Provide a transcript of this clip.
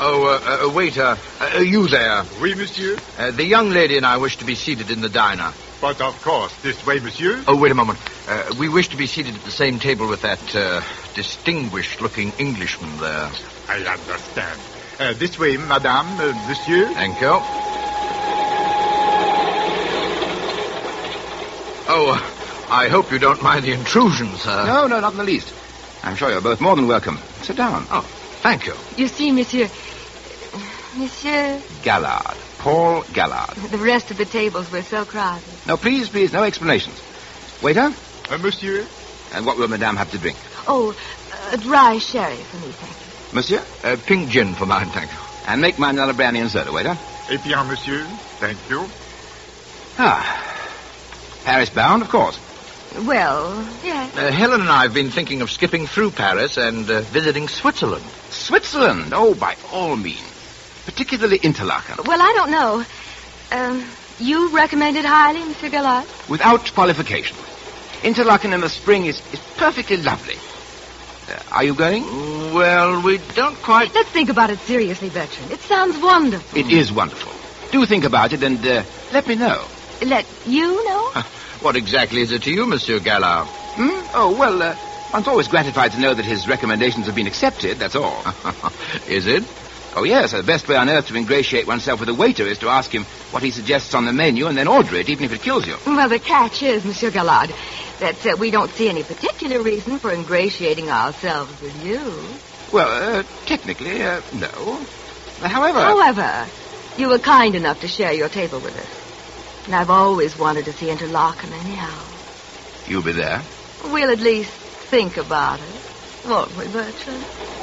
Waiter, you there. Oui, monsieur. The young lady and I wish to be seated in the diner. But of course, this way, monsieur. Oh, wait a moment. We wish to be seated at the same table with that distinguished-looking Englishman there. I understand. This way, madame, monsieur. Thank you. Oh, I hope you don't mind the intrusion, sir. No, not in the least. I'm sure you're both more than welcome. Sit down. Oh, thank you. You see, monsieur... Monsieur... Gallard. Paul Gallard. The rest of the tables were so crowded. No, please, no explanations. Waiter? Monsieur. And what will madame have to drink? Oh, a dry sherry for me, thank you. Monsieur? Pink gin for mine, thank you. And make mine another brandy and soda, waiter. Eh bien, monsieur. Thank you. Paris bound, of course. Well, yes. Helen and I have been thinking of skipping through Paris and visiting Switzerland. Switzerland? Oh, by all means. Particularly Interlaken. Well, I don't know. You recommend it highly, Monsieur Gallard? Without qualification. Interlaken in the spring is perfectly lovely. Are you going? Well, we don't quite... Let's think about it seriously, Bertrand. It sounds wonderful. It is wonderful. Do think about it and let me know. Let you know? What exactly is it to you, Monsieur Gallard? Oh, well, one's always gratified to know that his recommendations have been accepted, that's all. Is it? Oh, yes, the best way on earth to ingratiate oneself with a waiter is to ask him what he suggests on the menu and then order it, even if it kills you. Well, the catch is, Monsieur Gallard, that we don't see any particular reason for ingratiating ourselves with you. Well, technically, no. However... However, you were kind enough to share your table with us. And I've always wanted to see Interlaken anyhow. You'll be there? We'll at least think about it, won't we, Bertrand?